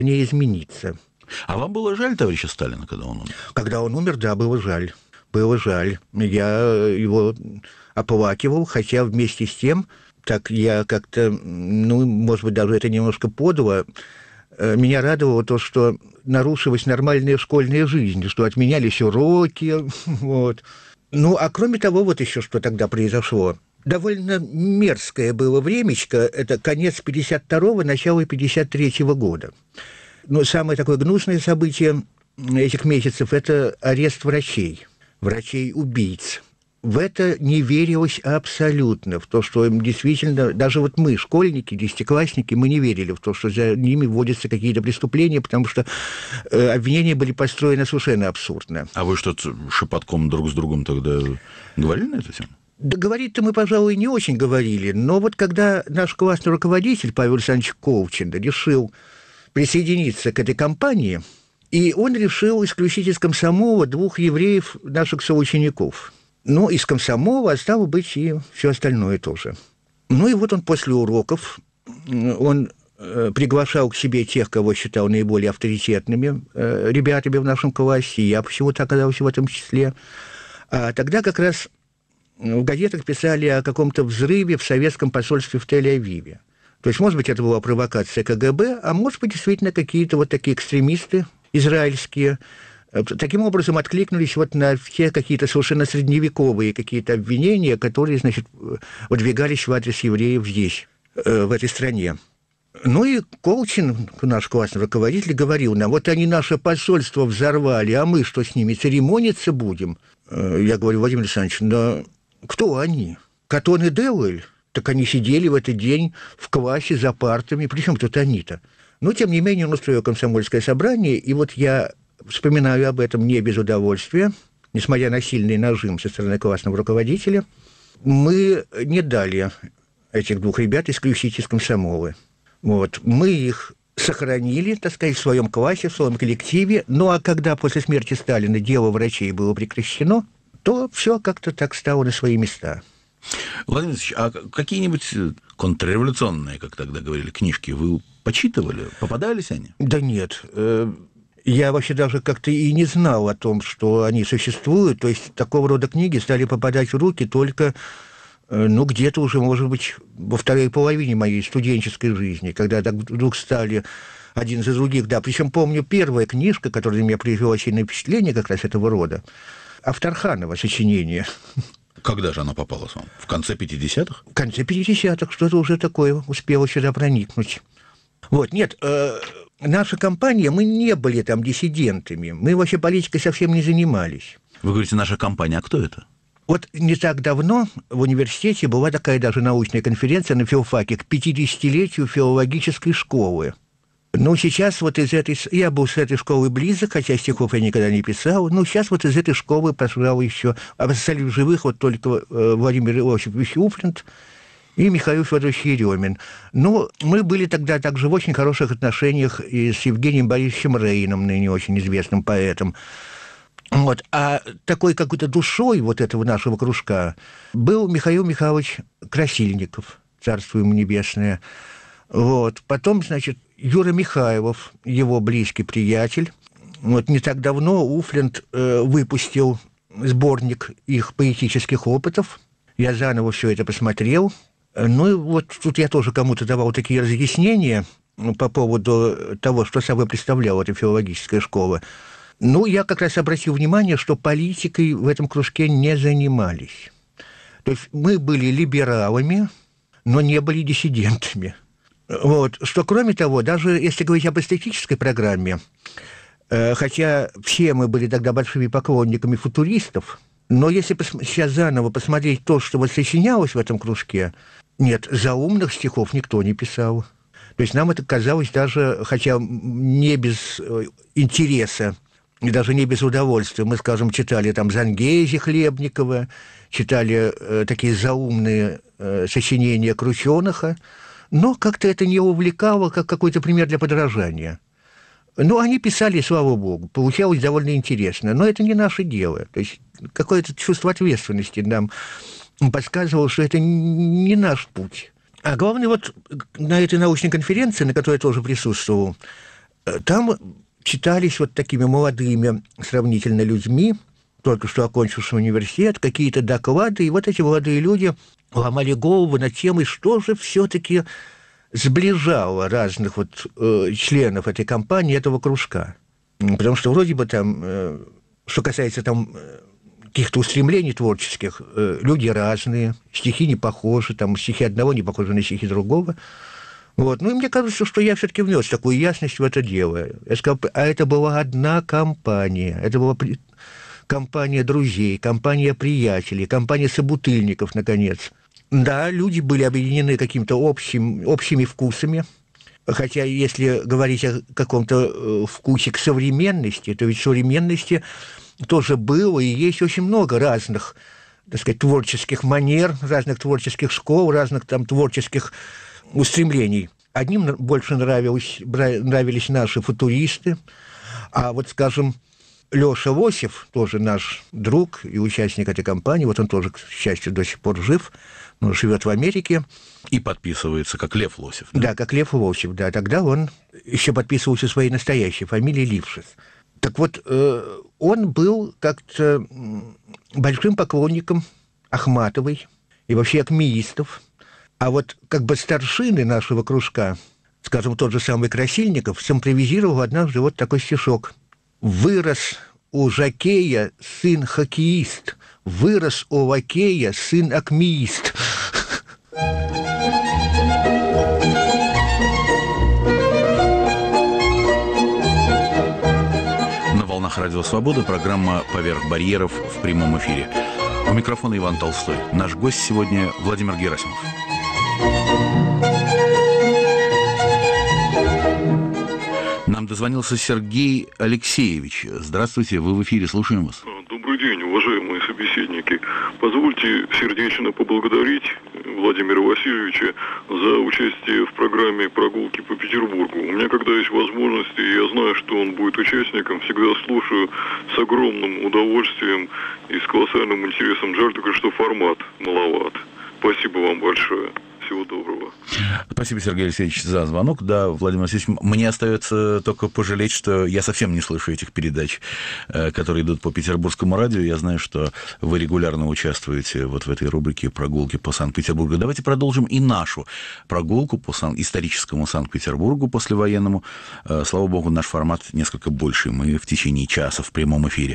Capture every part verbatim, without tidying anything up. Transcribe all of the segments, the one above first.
не изменится. А вам было жаль товарища Сталина, когда он умер? Когда он умер, да, было жаль. Было жаль. Я его оплакивал, хотя вместе с тем, так я как-то, ну, может быть, даже это немножко подло, меня радовало то, что нарушилась нормальная школьная жизнь, что отменялись уроки, вот. Ну, а кроме того, вот еще что тогда произошло. Довольно мерзкое было времечко, это конец пятьдесят второго, начало пятьдесят третьего года. Но самое такое гнусное событие этих месяцев – это арест врачей, врачей-убийц. В это не верилось абсолютно, в то, что им действительно, даже вот мы, школьники, десятиклассники, мы не верили в то, что за ними вводятся какие-то преступления, потому что э, обвинения были построены совершенно абсурдно. А вы что-то шепотком друг с другом тогда говорили на эту тему? Да говорить-то мы, пожалуй, не очень говорили, но вот когда наш классный руководитель Павел Александрович Колчин решил присоединиться к этой кампании, и он решил исключить из комсомола двух евреев, наших соучеников. Ну, из комсомола, а стало быть, и все остальное тоже. Ну, и вот он после уроков, он э, приглашал к себе тех, кого считал наиболее авторитетными э, ребятами в нашем классе, и я почему-то оказался в этом числе. А тогда как раз в газетах писали о каком-то взрыве в советском посольстве в Тель-Авиве. То есть, может быть, это была провокация ка гэ бэ, а может быть, действительно, какие-то вот такие экстремисты израильские таким образом откликнулись вот на все какие-то совершенно средневековые какие-то обвинения, которые, значит, выдвигались в адрес евреев здесь, в этой стране. Ну и Колчин, наш классный руководитель, говорил нам: вот они наше посольство взорвали, а мы что с ними, церемониться будем? Я говорю: Владимир Александрович, но кто они? Катон и Деуэль? Так они сидели в этот день в классе за партами. Причем тут они-то? Но, тем не менее, он устроил комсомольское собрание, и вот я вспоминаю об этом не без удовольствия, несмотря на сильный нажим со стороны классного руководителя. Мы не дали этих двух ребят исключить из комсомола. Вот. Мы их сохранили, так сказать, в своем классе, в своем коллективе. Ну, а когда после смерти Сталина дело врачей было прекращено, то все как-то так стало на свои места. Владимир Ильич, а какие-нибудь контрреволюционные, как тогда говорили, книжки вы почитывали? Попадались они? Да нет. Я вообще даже как-то и не знал о том, что они существуют. То есть такого рода книги стали попадать в руки только, ну, где-то уже, может быть, во второй половине моей студенческой жизни, когда так вдруг стали один за других. Да, причем помню, первая книжка, которая на меня произвела сильное впечатление как раз этого рода, Авторханова сочинение. Когда же она попалась вам? В конце пятидесятых? В конце пятидесятых, что-то уже такое успело сюда проникнуть. Вот, нет, э, наша компания, мы не были там диссидентами, мы вообще политикой совсем не занимались. Вы говорите, наша компания, а кто это? Вот не так давно в университете была такая даже научная конференция на филфаке к пятидесятилетию филологической школы. Ну, сейчас вот из этой... Я был с этой школы близок, хотя стихов я никогда не писал. Ну, сейчас вот из этой школы, пожалуй, еще... Остались в живых вот только Владимир Иосифович Уфлинт и Михаил Федорович Еремин. Но мы были тогда также в очень хороших отношениях и с Евгением Борисовичем Рейном, ныне очень известным поэтом. Вот. А такой какой-то душой вот этого нашего кружка был Михаил Михайлович Красильников, царство ему небесное. Вот. Потом, значит, Юра Михайлов, его близкий приятель. Вот не так давно Уфлинт э, выпустил сборник их поэтических опытов. Я заново все это посмотрел. Ну и вот тут я тоже кому-то давал такие разъяснения по поводу того, что собой представляла эта филологическая школа. Ну, я как раз обратил внимание, что политикой в этом кружке не занимались. То есть мы были либералами, но не были диссидентами. Вот. Что, кроме того, даже если говорить об эстетической программе, э, хотя все мы были тогда большими поклонниками футуристов, но если пос- сейчас заново посмотреть то, что вот сочинялось в этом кружке, нет, заумных стихов никто не писал. То есть нам это казалось даже, хотя не без интереса, и даже не без удовольствия. Мы, скажем, читали там Зангези Хлебникова, читали э, такие заумные э, сочинения Крученыха, но как-то это не увлекало, как какой-то пример для подражания. Ну, они писали, слава богу, получалось довольно интересно, но это не наше дело. То есть какое-то чувство ответственности нам подсказывало, что это не наш путь. А главное, вот на этой научной конференции, на которой я тоже присутствовал, Там читались вот такими молодыми сравнительно людьми, только что окончившими университет, какие-то доклады, и вот эти молодые люди ломали голову над темой, что же все-таки сближало разных вот э, членов этой компании, этого кружка. Потому что вроде бы там, э, что касается там каких-то устремлений творческих, э, люди разные, стихи не похожи, там стихи одного не похожи на стихи другого. Вот. Ну и мне кажется, что я все-таки внес такую ясность в это дело. Я сказал, а это была одна компания, это была компания друзей, компания приятелей, компания собутыльников, наконец. Да, люди были объединены какими-то общим, общими вкусами, хотя если говорить о каком-то вкусе к современности, то ведь в современности тоже было и есть очень много разных, так сказать, творческих манер, разных творческих школ, разных там творческих устремлений. Одним больше нравились, нравились наши футуристы, а вот, скажем, Лёша Лосев, тоже наш друг и участник этой компании, вот он тоже, к счастью, до сих пор жив, но живет в Америке. И подписывается как Лев Лосев. Да, да как Лев Лосев, да. Тогда он еще подписывался своей настоящей фамилией Лившиц. Так вот, он был как-то большим поклонником Ахматовой и вообще акмеистов. А вот как бы старшины нашего кружка, скажем, тот же самый Красильников, симпровизировал однажды вот такой стишок. «Вырос у жокея сын хоккеист, вырос у лакея сын акмеист». На волнах Радио Свобода программа «Поверх барьеров» в прямом эфире. У микрофона Иван Толстой. Наш гость сегодня Владимир Герасимов. Нам дозвонился Сергей Алексеевич. Здравствуйте, вы в эфире, слушаем вас. Добрый день, уважаемые собеседники. Позвольте сердечно поблагодарить Владимира Васильевича за участие в программе «Прогулки по Петербургу». У меня, когда есть возможность, и я знаю, что он будет участником, всегда слушаю с огромным удовольствием и с колоссальным интересом. Жаль только, что формат маловат. Спасибо вам большое. Всего доброго. Спасибо, Сергей Алексеевич, за звонок. Да, Владимир Васильевич, мне остается только пожалеть, что я совсем не слышу этих передач, которые идут по петербургскому радио. Я знаю, что вы регулярно участвуете вот в этой рубрике «Прогулки по Санкт-Петербургу». Давайте продолжим и нашу прогулку по сан... историческому Санкт-Петербургу послевоенному. Слава богу, наш формат несколько больше. Мы в течение часа в прямом эфире.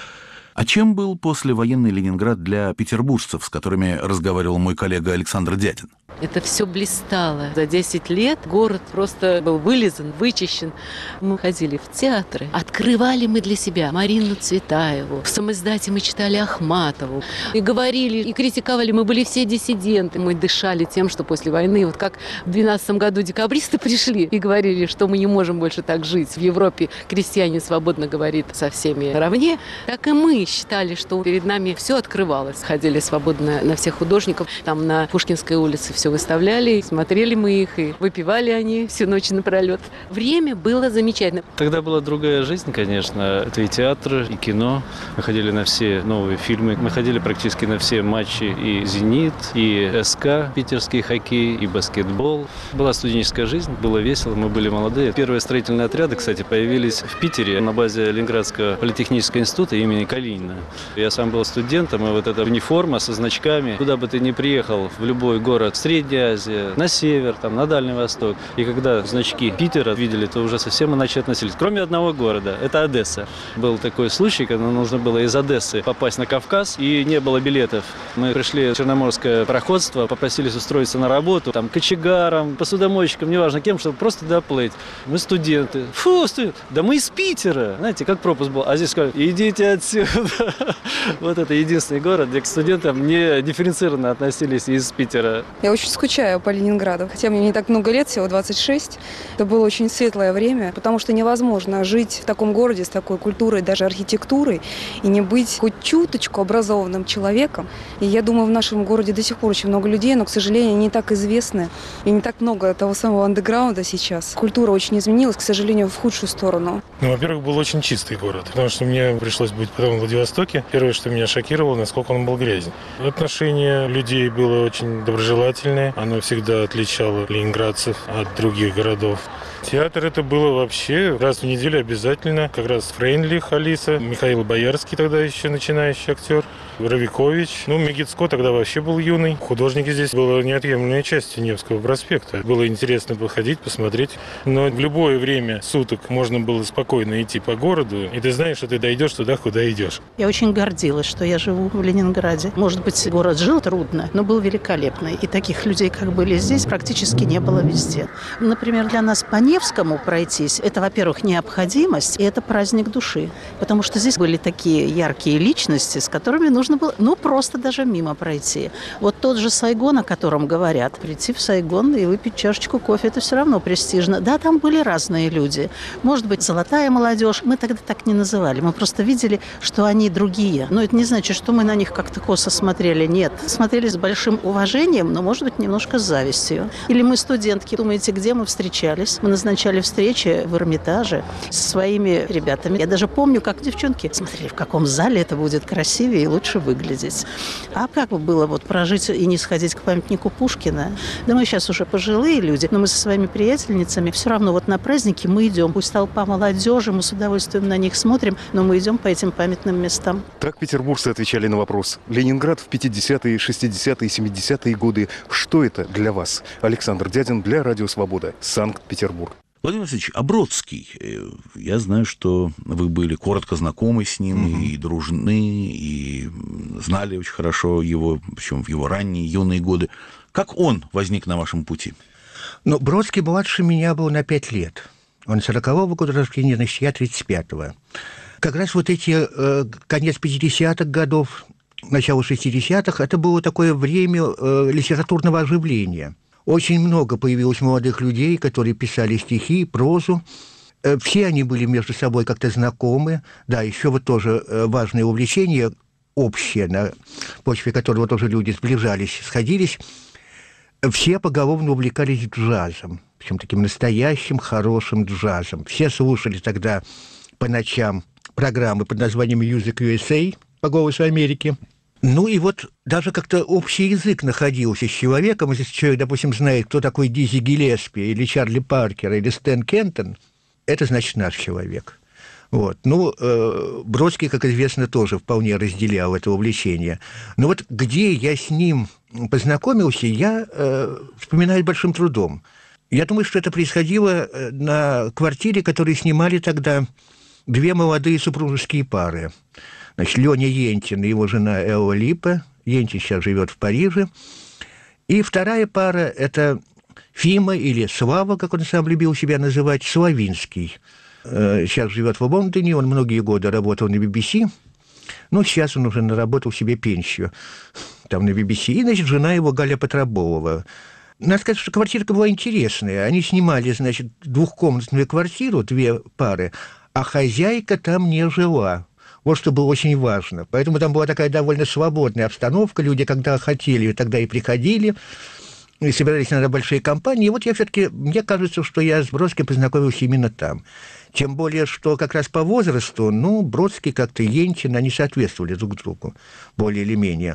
А чем был послевоенный Ленинград для петербуржцев, с которыми разговаривал мой коллега Александр Дятин? Это все блистало. За десять лет город просто был вылизан, вычищен. Мы ходили в театры. Открывали мы для себя Марину Цветаеву. В самоиздате мы читали Ахматову. И говорили, и критиковали. Мы были все диссиденты. Мы дышали тем, что после войны, вот как в двенадцатом году декабристы пришли и говорили, что мы не можем больше так жить. В Европе крестьянин свободно говорит со всеми наравне. Так и мы считали, что перед нами все открывалось. Ходили свободно на всех художников. Там на Пушкинской улице все выставляли, смотрели мы их, и выпивали они всю ночь напролет. Время было замечательно. Тогда была другая жизнь, конечно. Это и театр, и кино. Мы ходили на все новые фильмы. Мы ходили практически на все матчи и «Зенит», и СК, питерский хоккей, и баскетбол. Была студенческая жизнь, было весело, мы были молодые. Первые строительные отряды, кстати, появились в Питере на базе Ленинградского политехнического института имени Калинина. Я сам был студентом, и вот эта униформа со значками, куда бы ты ни приехал, в любой город, в Средняя Азия, на север, там, на Дальний Восток. И когда значки Питера видели, то уже совсем иначе относились. Кроме одного города, это Одесса. Был такой случай, когда нужно было из Одессы попасть на Кавказ, и не было билетов. Мы пришли в Черноморское пароходство, попросились устроиться на работу, там, кочегаром, посудомойщиком, неважно кем, чтобы просто доплыть. Мы студенты. Фу, студент. Да мы из Питера. Знаете, как пропуск был. А здесь сказали, идите отсюда. Вот это единственный город, где к студентам не дифференцированно относились из Питера. Я очень скучаю по Ленинграду, хотя мне не так много лет, всего двадцать шесть. Это было очень светлое время, потому что невозможно жить в таком городе с такой культурой, даже архитектурой, и не быть хоть чуточку образованным человеком. И я думаю, в нашем городе до сих пор очень много людей, но, к сожалению, не так известны, и не так много того самого андеграунда сейчас. Культура очень изменилась, к сожалению, в худшую сторону. Ну, во-первых, был очень чистый город, потому что мне пришлось быть потом в Владивостоке. Первое, что меня шокировало, насколько он был грязен. Отношение людей было очень доброжелательное. Оно всегда отличало ленинградцев от других городов. Театр это было вообще раз в неделю обязательно. Как раз Фрейндлих Алиса, Михаил Боярский тогда еще начинающий актер, Равикович. Ну, Мегицко тогда вообще был юный. Художники здесь была неотъемлемая часть Невского проспекта. Было интересно походить, посмотреть. Но в любое время суток можно было спокойно идти по городу, и ты знаешь, что ты дойдешь туда, куда идешь. Я очень гордилась, что я живу в Ленинграде. Может быть, город жил трудно, но был великолепный. И таких людей, как были здесь, практически не было везде. Например, для нас по Невскому пройтись, это, во-первых, необходимость, и это праздник души. Потому что здесь были такие яркие личности, с которыми нужно было, ну, просто даже мимо пройти. Вот тот же Сайгон, о котором говорят, прийти в Сайгон и выпить чашечку кофе, это все равно престижно. Да, там были разные люди. Может быть, золотая молодежь. Мы тогда так не называли. Мы просто видели, что они другие. Но это не значит, что мы на них как-то косо смотрели. Нет. Смотрели с большим уважением, но, может быть, немножко с завистью. Или мы, студентки, думаете, где мы встречались? Мы назначали встречи в Эрмитаже со своими ребятами. Я даже помню, как девчонки смотрели, в каком зале это будет красивее и лучше выглядеть. А как бы было вот прожить и не сходить к памятнику Пушкина? Да мы сейчас уже пожилые люди, но мы со своими приятельницами все равно вот на праздники мы идем. Пусть толпа молодежи, мы с удовольствием на них смотрим, но мы идем по этим памятным местам. Так петербуржцы отвечали на вопрос. Ленинград в пятидесятые, шестидесятые, семидесятые годы. Что это для вас? Александр Дядин для Радио Свобода. Санкт-Петербург. Владимир Васильевич, а Бродский, я знаю, что вы были коротко знакомы с ним, угу. и дружны, и знали очень хорошо его, причем в его ранние, юные годы. Как он возник на вашем пути? Ну, Бродский младше меня был на пять лет. Он сорокового года рождения, значит, я тридцать пятого. Как раз вот эти э, конец пятидесятых годов, начало шестидесятых, это было такое время э, литературного оживления. Очень много появилось молодых людей, которые писали стихи, прозу. Все они были между собой как-то знакомы. Да, еще вот тоже важное увлечение общее, на почве которого тоже люди сближались, сходились. Все поголовно увлекались джазом, причем таким настоящим, хорошим джазом. Все слушали тогда по ночам программы под названием Music ю эс эй по «Голосу Америки». Ну и вот даже как-то общий язык находился с человеком. Если человек, допустим, знает, кто такой Дизи Гиллеспи, или Чарли Паркер, или Стэн Кентон, это значит наш человек. Вот. Ну, э, Бродский, как известно, тоже вполне разделял это увлечение. Но вот где я с ним познакомился, я э, вспоминаю большим трудом. Я думаю, что это происходило на квартире, которую снимали тогда две молодые супружеские пары. Значит, Леня Ентин и его жена Элла Липа. Ентин сейчас живет в Париже. И вторая пара – это Фима или Слава, как он сам любил себя называть, Славинский. Сейчас живет в Лондоне, он многие годы работал на би би си. Ну, сейчас он уже наработал себе пенсию там на би би си. И, значит, жена его Галя Петроболова. Надо сказать, что квартирка была интересная. Они снимали, значит, двухкомнатную квартиру, две пары, а хозяйка там не жила. Вот что было очень важно. Поэтому там была такая довольно свободная обстановка. Люди, когда хотели, тогда и приходили, и собирались иногда большие компании. И вот я все-таки, мне кажется, что я с Бродским познакомился именно там. Тем более, что как раз по возрасту, ну, Бродский как-то и Ентин, они соответствовали друг другу, более или менее.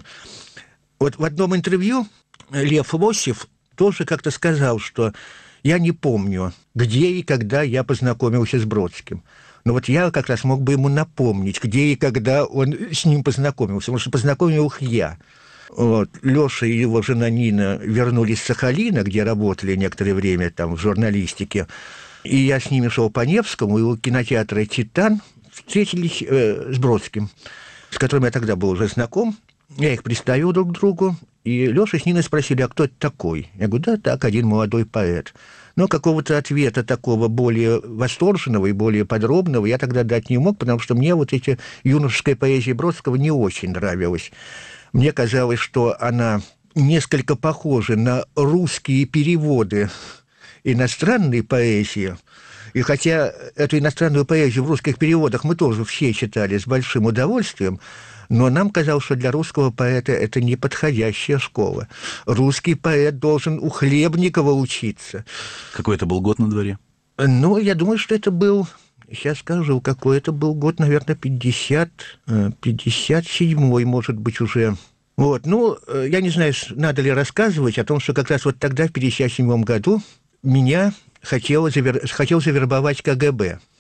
Вот в одном интервью Лев Лосев тоже как-то сказал, что я не помню, где и когда я познакомился с Бродским. Но вот я как раз мог бы ему напомнить, где и когда он с ним познакомился, потому что познакомил их я. Вот. Леша и его жена Нина вернулись с Сахалина, где работали некоторое время там в журналистике, и я с ними шел по Невскому, и у кинотеатра «Титан» встретились э, с Бродским, с которым я тогда был уже знаком. Я их представил друг к другу, и Леша с Ниной спросили, а кто это такой? Я говорю, да, так, один молодой поэт. Но какого-то ответа такого более восторженного и более подробного я тогда дать не мог, потому что мне вот эта юношеская поэзия Бродского не очень нравилась. Мне казалось, что она несколько похожа на русские переводы иностранной поэзии. И хотя эту иностранную поэзию в русских переводах мы тоже все читали с большим удовольствием, но нам казалось, что для русского поэта это неподходящая школа. Русский поэт должен у Хлебникова учиться. Какой это был год на дворе? Ну, я думаю, что это был, сейчас скажу, какой это был год, наверное, пятьдесят, пятьдесят седьмой, может быть, уже. Вот, ну, я не знаю, надо ли рассказывать о том, что как раз вот тогда, в пятьдесят седьмом году, меня хотел, завер... хотел завербовать ка гэ бэ.